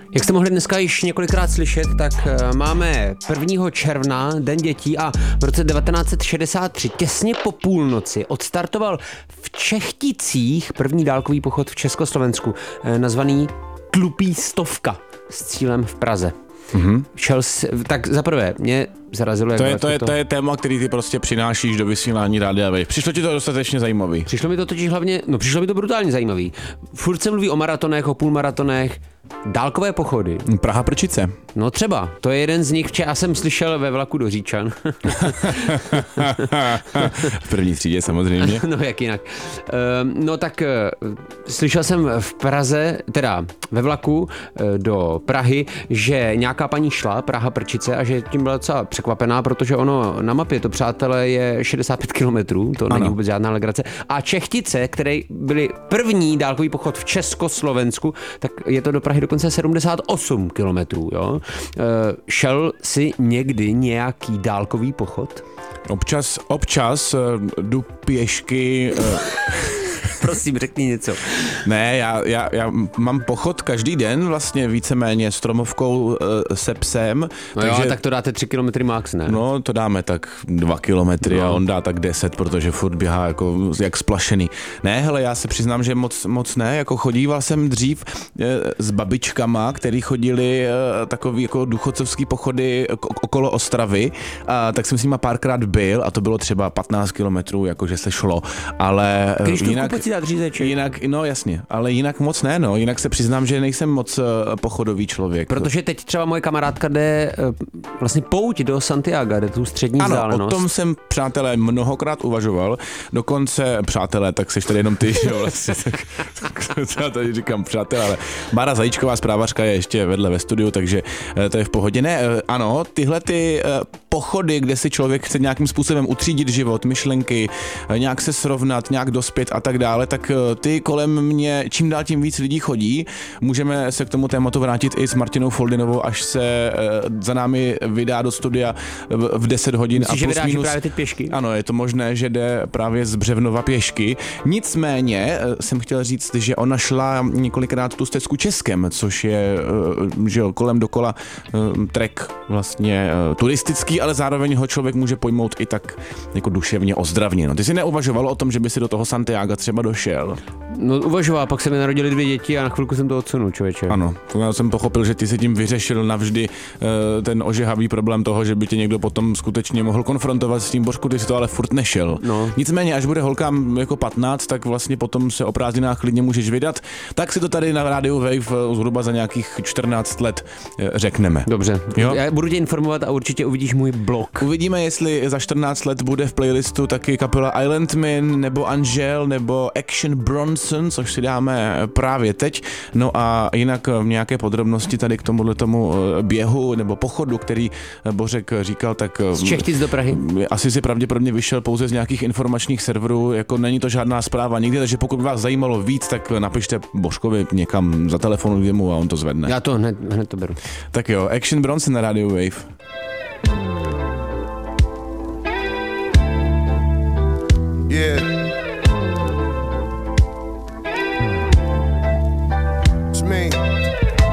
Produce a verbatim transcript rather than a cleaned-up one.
Jak jste mohli dneska již několikrát slyšet, tak máme prvního června, Den dětí, a v roce devatenáct set šedesát tři, těsně po půlnoci, odstartoval v Čechticích první dálkový pochod v Československu, nazvaný Tlupý stovka s cílem v Praze. Mm-hmm. Šel s, tak zaprvé, mě zarazilo, jak to je, to, je, to je téma, který ty prostě přinášíš do vysílání Rádia Wave. Přišlo ti to dostatečně zajímavý? Přišlo mi to totiž hlavně, no přišlo mi to brutálně zajímavý. Furt se mluví o maratonech, o půlmaratonech, dálkové pochody. Praha Prčice. No třeba, to je jeden z nich, včera jsem slyšel ve vlaku do Říčan. V první třídě samozřejmě. No jak jinak. No tak slyšel jsem v Praze, teda ve vlaku do Prahy, že nějaká paní šla, Praha Prčice, a že tím byla docela překvapená, protože ono na mapě to, přátelé, je šedesát pět kilometrů, to ano. Není vůbec žádná legrace. A Čechtice, které byly první dálkový pochod v Československu, tak je to do Prahy dokonce sedmdesát osm kilometrů, jo. E, šel si někdy nějaký dálkový pochod? Občas, občas jdu pěšky. Prosím, řekni něco. Ne, já, já, já mám pochod každý den vlastně víceméně s Tromovkou, se psem. No takže, jo, tak to dáte tři kilometry max, ne? No, to dáme tak dva kilometry no. A on dá tak deset, protože furt běhá jako jak splašený. Ne, hele, já se přiznám, že moc, moc ne, jako chodíval jsem dřív s babičkama, který chodili takový jako důchodcovský pochody okolo Ostravy, a tak jsem s nima párkrát byl a to bylo třeba patnáct kilometrů, jakože se šlo, ale když jinak... Jinak, no jasně, ale jinak moc ne, no. Jinak se přiznám, že nejsem moc uh, pochodový člověk. Protože teď třeba moje kamarádka jde uh, vlastně pouť do Santiago, jde tu střední ano, vzdálenost. Ano, o tom jsem, přátelé, mnohokrát uvažoval. Dokonce, přátelé, tak jsi tady jenom ty, jo, vlastně, tak, tak já tady říkám přátelé, ale Bára Zajíčková, zprávařka, je ještě vedle ve studiu, takže uh, to je v pohodě. Ne, uh, ano, tyhle ty uh, pochody, kde si člověk chce nějakým způsobem utřídit život, myšlenky, uh, nějak se srovnat, nějak dospět a tak dále, tak ty kolem mě čím dál tím víc lidí chodí. Můžeme se k tomu tématu vrátit i s Martinou Foldinovou, až se za námi vydá do studia v deset hodin. Myslíš, a plus že vydáš minus, právě teď pěšky? Ano, je to možné, že jde právě z Břevnova pěšky. Nicméně jsem chtěl říct, že ona šla několikrát tu stezku Českem, což je že kolem dokola trek vlastně turistický, ale zároveň ho člověk může pojmout i tak jako duševně ozdravně. No, ty jsi neuvažoval o tom, že by si do toho Santiaga třeba došel? No uvažoval, pak se mi narodili dvě děti a na chvilku jsem to odsunul, člověče. Ano, já jsem pochopil, že ty si tím vyřešil navždy uh, ten ožehavý problém toho, že by tě někdo potom skutečně mohl konfrontovat s tím, Božku, ty si to ale furt nešel. No. Nicméně, až bude holkám jako patnáct, tak vlastně potom se o prázdninách klidně můžeš vydat. Tak si to tady na rádiu Wave zhruba za nějakých čtrnáct let řekneme. Dobře, jo? Já budu tě informovat a určitě uvidíš můj blog. Uvidíme, jestli za čtrnáct let bude v playlistu taky kapela Island Man, nebo Angel, nebo Action Bronson, což si dáme právě teď. No a jinak nějaké podrobnosti tady k tomuhle tomu běhu nebo pochodu, který Bořek říkal, tak z Čechtic do Prahy. Asi si pravděpodobně vyšel pouze z nějakých informačních serverů, jako není to žádná zpráva nikdy, takže pokud by vás zajímalo víc, tak napište Božkovi někam za telefonu k mu a on to zvedne. Já to hned, hned to beru. Tak jo, Action Bronson na Radio Wave. Yeah.